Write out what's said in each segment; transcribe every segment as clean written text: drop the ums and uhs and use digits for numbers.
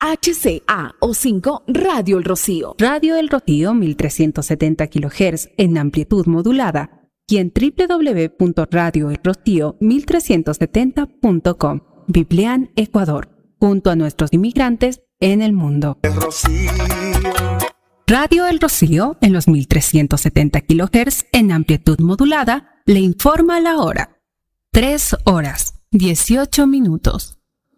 HCA-O5 Radio El Rocío. Radio El Rocío 1370 kHz en amplitud modulada y en www.radioelrocío1370.com. Biblián, Ecuador, junto a nuestros inmigrantes en el mundo. El Rocío. Radio El Rocío en los 1370 kHz en amplitud modulada le informa la hora. 3:18.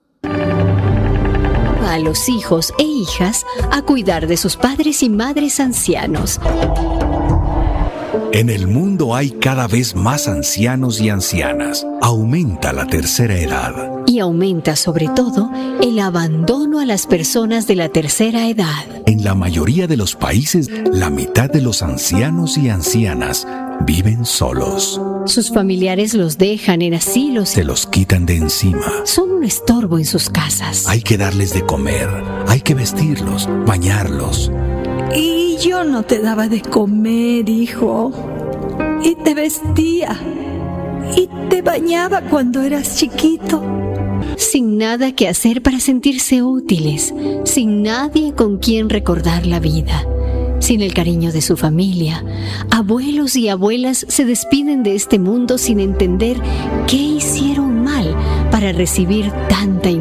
A los hijos e hijas a cuidar de sus padres y madres ancianos. En el mundo hay cada vez más ancianos y ancianas. Aumenta la tercera edad. Y aumenta sobre todo el abandono a las personas de la tercera edad. En la mayoría de los países, la mitad de los ancianos y ancianas viven solos. Sus familiares los dejan en asilos. Se los quitan de encima. Son un estorbo en sus casas. Hay que darles de comer, hay que vestirlos, bañarlos. Y yo no te daba de comer, hijo. Y te vestía. Y te bañaba cuando eras chiquito. Sin nada que hacer para sentirse útiles. Sin nadie con quien recordar la vida. Sin el cariño de su familia. Abuelos y abuelas se despiden de este mundo sin entender qué hicieron mal para recibir tanta